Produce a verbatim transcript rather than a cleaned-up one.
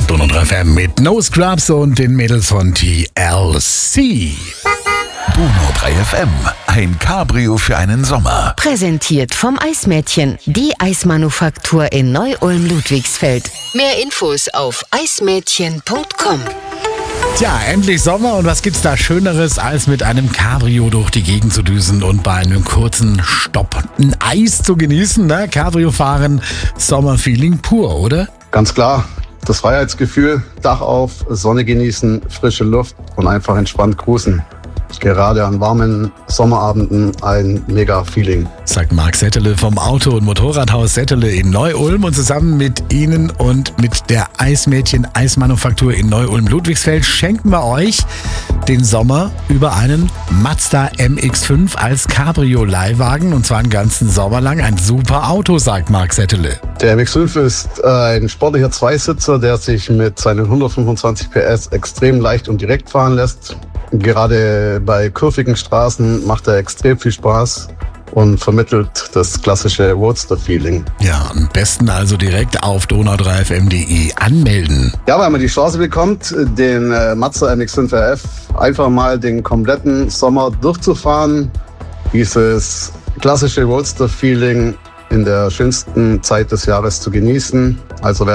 Donau drei F M mit No Scrubs und den Mädels von T L C. Donau drei F M, ein Cabrio für einen Sommer. Präsentiert vom Eismädchen, die Eismanufaktur in Neu-Ulm-Ludwigsfeld. Mehr Infos auf eismädchen punkt com. Tja, endlich Sommer und was gibt's da Schöneres, als mit einem Cabrio durch die Gegend zu düsen und bei einem kurzen Stopp ein Eis zu genießen, ne? Cabrio fahren, Sommerfeeling pur, oder? Ganz klar, das Freiheitsgefühl, Dach auf, Sonne genießen, frische Luft und einfach entspannt cruisen. Gerade an warmen Sommerabenden ein mega Feeling. Sagt Marc Settele vom Auto- und Motorradhaus Settele in Neu-Ulm, und zusammen mit Ihnen und mit der Eismädchen Eismanufaktur in Neu-Ulm-Ludwigsfeld schenken wir euch den Sommer über einen Mazda M X fünf als Cabrio-Leihwagen, und zwar einen ganzen Sommer lang. Ein super Auto, sagt Marc Settele. Der M X fünf ist ein sportlicher Zweisitzer, der sich mit seinen hundertfünfundzwanzig P S extrem leicht und direkt fahren lässt. Gerade bei kurvigen Straßen macht er extrem viel Spaß und vermittelt das klassische Roadster-Feeling. Ja, am besten also direkt auf donau drei f m punkt de anmelden. Ja, weil man die Chance bekommt, den Mazda M X fünf R F einfach mal den kompletten Sommer durchzufahren. Dieses klassische Roadster-Feeling in der schönsten Zeit des Jahres zu genießen. Also